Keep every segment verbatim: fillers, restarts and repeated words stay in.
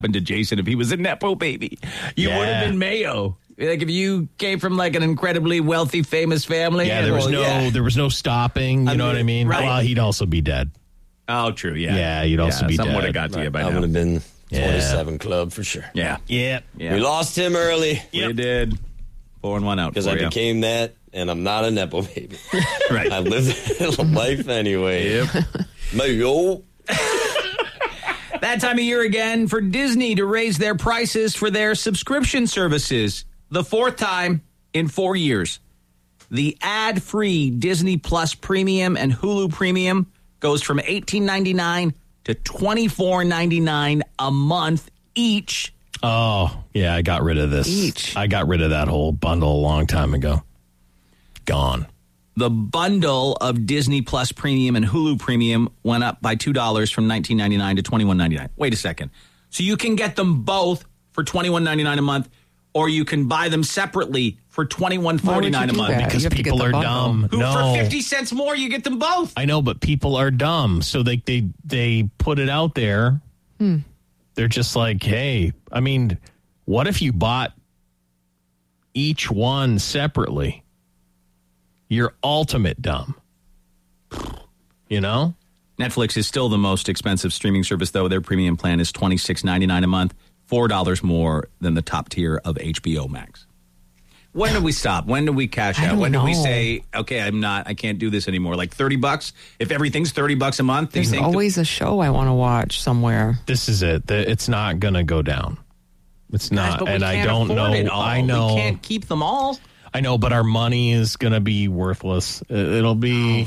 happened to Jason if he was a Nepo baby. You Yeah. would have been Mayo. Like if you came from like an incredibly wealthy, famous family. Yeah, there was well, no yeah. there was no stopping. You I know mean, what I mean? right. Well, he'd also be dead. Oh, true. Yeah. Yeah, you'd also be something dead. would have got to you by I now. would have been Yeah. twenty-seven club for sure. Yeah. Yeah. Yeah. We lost him early We did. Four and one out. because for I you. became that, and I'm not a Nepo baby. Right. I lived life anyway. Yep. Mayo. That time of year again for Disney to raise their prices for their subscription services. The fourth time in four years. The ad-free Disney Plus Premium and Hulu Premium goes from eighteen ninety-nine to twenty-four ninety-nine a month each. Oh, yeah, I got rid of this. Each. I got rid of that whole bundle a long time ago. Gone. The bundle of Disney Plus Premium and Hulu Premium went up by two dollars from nineteen ninety-nine to twenty-one ninety-nine. Wait a second. So you can get them both for twenty-one ninety-nine a month, or you can buy them separately for twenty-one forty-nine a do month. that? Because You have to get people the are bundle. dumb. Who no. for fifty cents more, you get them both. I know, but people are dumb. So they they they put it out there. Hmm. They're just like, hey, I mean, what if you bought each one separately? You're ultimate dumb. You know? Netflix is still the most expensive streaming service, though. Their premium plan is twenty-six ninety-nine a month, four dollars more than the top tier of H B O Max. When do we stop? When do we cash I out? don't When do we know. say, okay, I'm not, I can't do this anymore? Like thirty bucks? If everything's thirty bucks a month, do you There's think always a show I want to watch somewhere. This is it. The- It's not going to go down. It's Guys, not. but we And I can't don't afford know. it all. I know. We can't keep them all. I know, but our money is going to be worthless. It- It'll be.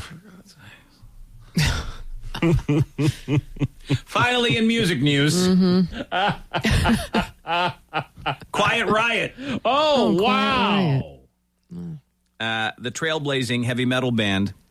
Finally, in music news, Quiet Riot. Oh, Oh, wow. Quiet Uh, the trailblazing heavy metal band